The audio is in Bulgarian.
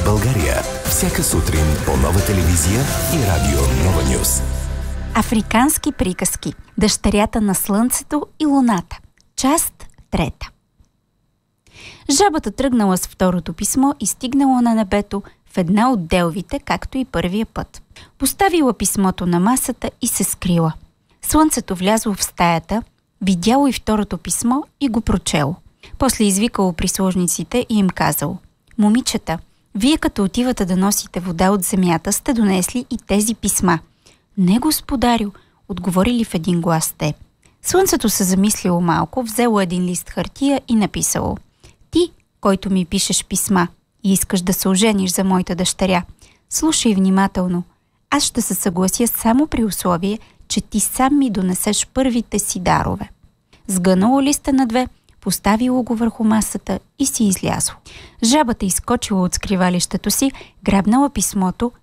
България. Всяка сутрин по Нова телевизия и радио Нова Нюз. Африкански приказки. Дъщерята на Слънцето и Луната. Част 3. Жабата тръгнала с второто писмо и стигнала на небето в една от делвите, както и първия път. Поставила писмото на масата и се скрила. Слънцето влязло в стаята, видяло и второто писмо и го прочело. После извикало прислужниците и им казало: „Момичета, вие като отивате да носите вода от земята, сте донесли и тези писма“. „Не, господарю“, отговорили в един глас те. Слънцето се замислило малко, взело един лист хартия и написало: „Ти, който ми пишеш писма и искаш да се ожениш за моята дъщеря, слушай внимателно. Аз ще се съглася само при условие, че ти сам ми донесеш първите си дарове“. Сгънало листа на две, поставило го върху масата и си излязло. Жабата изскочила от скривалището си, грабнала писмото